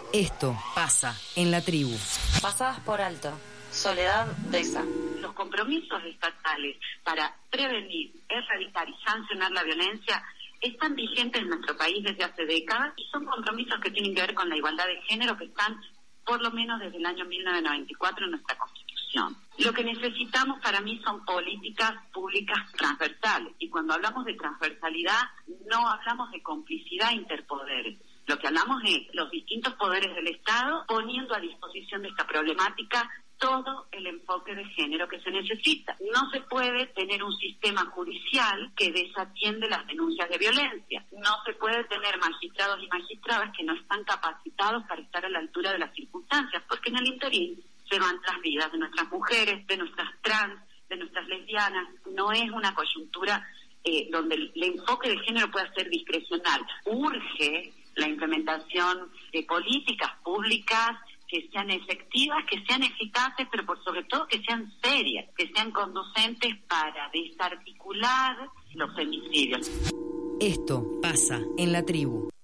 Esto pasa en la tribu. Pasadas por alto. Soledad Deza. Los compromisos estatales para prevenir, erradicar y sancionar la violencia están vigentes en nuestro país desde hace décadas y son compromisos que tienen que ver con la igualdad de género que están por lo menos desde el año 1994 en nuestra Constitución. Lo que necesitamos para mí son políticas públicas transversales y cuando hablamos de transversalidad no hablamos de complicidad interpoderes. Lo que hablamos es los distintos poderes del Estado poniendo a disposición de esta problemática todo el enfoque de género que se necesita. No se puede tener un sistema judicial que desatiende las denuncias de violencia. No se puede tener magistrados y magistradas que no están capacitados para estar a la altura de las circunstancias, porque en el interín se van las vidas de nuestras mujeres, de nuestras trans, de nuestras lesbianas. No es una coyuntura donde el enfoque de género pueda ser discrecional. Urge la implementación de políticas públicas que sean efectivas, que sean eficaces, pero por sobre todo que sean serias, que sean conducentes para desarticular los femicidios. Esto pasa en la tribu.